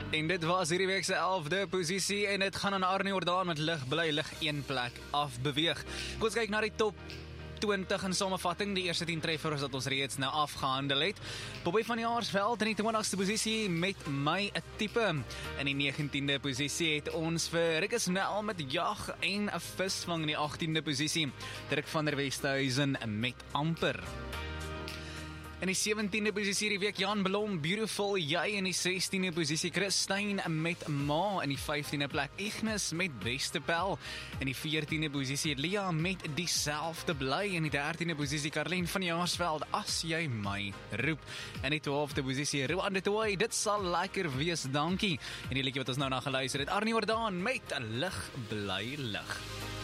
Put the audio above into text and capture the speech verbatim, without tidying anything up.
En dit was hierdie week se elfde posisie en dit gaan aan Arnie Jordaan met lig bly lig een plek afbeweeg. Kom ons kyk na die top twintig in samevatting, die eerste tien treffers wat ons reeds nou afgehandel het. Bobby van Jaarsveld in die twintigste posisie met My 'n Tipe. In die negentiende posisie het ons vir Rikus Nel met Jag en 'n Visvang in die agtiende posisie. Dirk van der Westhuizen met Amper. In die sewentiende posisie die week Jan Blom, Beautiful Jy. In die sestiende posisie Christine met Ma. In die vyftiende plek Ignis met Beste Pel. In die veertiende posisie Lia met Dieselfde Bly. In die dertiende posisie Karlien van Jaarsveld, As Jy My Roep. In die twaalfde posisie Roan de Tooi, Dit Sal Lekker Wees Dankie. En die liedjie wat ons nou na geluister het, Arnie Jordaan met Lig Bly Lig.